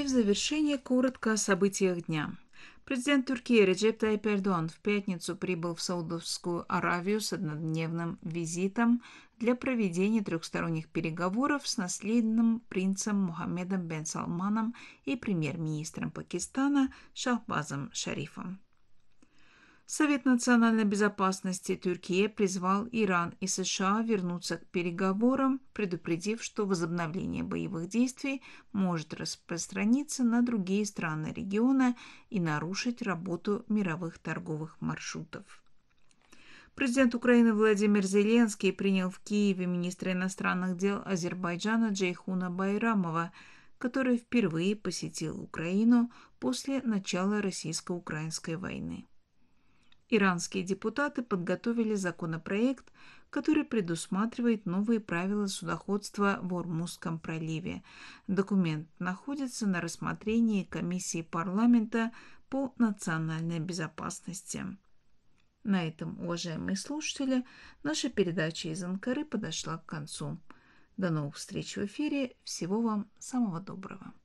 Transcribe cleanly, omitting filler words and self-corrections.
И в завершение коротко о событиях дня. Президент Турции Реджеп Тайип Эрдоган в пятницу прибыл в Саудовскую Аравию с однодневным визитом для проведения трехсторонних переговоров с наследным принцем Мухаммедом бен Салманом и премьер-министром Пакистана Шахбазом Шарифом. Совет национальной безопасности Турции призвал Иран и США вернуться к переговорам, предупредив, что возобновление боевых действий может распространиться на другие страны региона и нарушить работу мировых торговых маршрутов. Президент Украины Владимир Зеленский принял в Киеве министра иностранных дел Азербайджана Джейхуна Байрамова, который впервые посетил Украину после начала российско-украинской войны. Иранские депутаты подготовили законопроект, который предусматривает новые правила судоходства в Ормузском проливе. Документ находится на рассмотрении комиссии парламента по национальной безопасности. На этом, уважаемые слушатели, наша передача из Анкары подошла к концу. До новых встреч в эфире. Всего вам самого доброго.